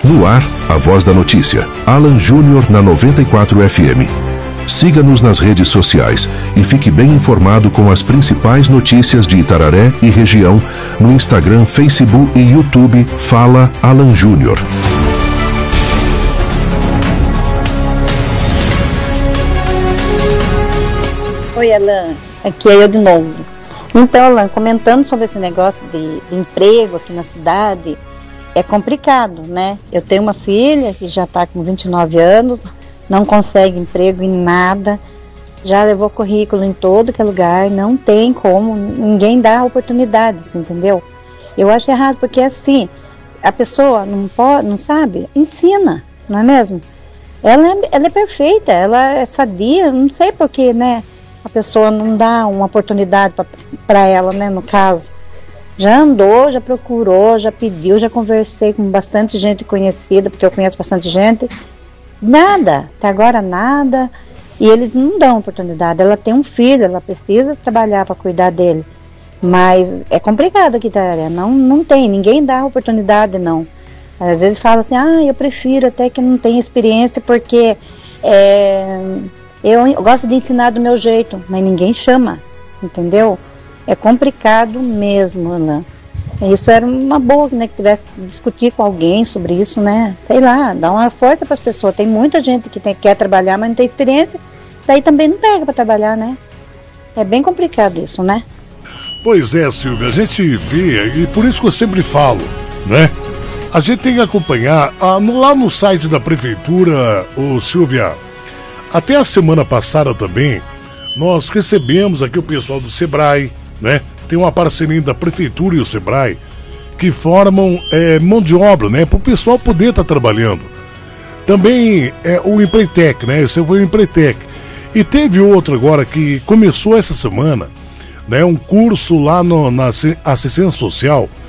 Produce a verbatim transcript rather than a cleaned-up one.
No ar, a voz da notícia. Alan Júnior na noventa e quatro F M. Siga-nos nas redes sociais e fique bem informado com as principais notícias de Itararé e região no Instagram, Facebook e YouTube. Fala Alan Júnior. Oi, Alan. Aqui é eu de novo. Então, Alan, comentando sobre esse negócio de, de emprego aqui na cidade, é complicado, né? Eu tenho uma filha que já está com vinte e nove anos, não consegue emprego em nada, já levou currículo em todo que é lugar, não tem como, ninguém dá oportunidades, entendeu? Eu acho errado, porque assim, a pessoa não pode, não sabe, ensina, não é mesmo? Ela é, ela é perfeita, ela é sadia, não sei porquê, né? A pessoa não dá uma oportunidade para ela, né, no caso. Já andou, já procurou, já pediu, já conversei com bastante gente conhecida, porque eu conheço bastante gente. Nada, até agora nada. E eles não dão oportunidade. Ela tem um filho, ela precisa trabalhar para cuidar dele. Mas é complicado aqui, Itararé. Não, não tem, ninguém dá oportunidade, não. Às vezes fala assim, ah, eu prefiro até que não tenha experiência, porque é, eu, eu gosto de ensinar do meu jeito, mas ninguém chama, entendeu? É complicado mesmo, Alan. Isso era uma boa, né, que tivesse que discutir com alguém sobre isso, né? Sei lá, dá uma força para as pessoas. Tem muita gente que tem, quer trabalhar, mas não tem experiência, daí também não pega para trabalhar, né? É bem complicado isso, né? Pois é, Silvia, a gente vê, e por isso que eu sempre falo, né? A gente tem que acompanhar, ah, no, lá no site da prefeitura, ô Silvia, até a semana passada também, nós recebemos aqui o pessoal do Sebrae, né? Tem uma parceria da prefeitura e o Sebrae que formam é, mão de obra, né? Para o pessoal poder estar tá trabalhando. Também é o Empretec, né? Esse foi o Empretec. E teve outro agora que começou essa semana, né? Um curso lá no, na assistência social